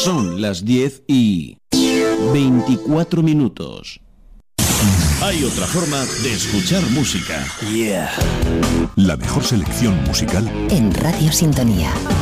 Son las 10:24. Hay otra forma de escuchar música. La mejor selección musical en Radio Sintonía.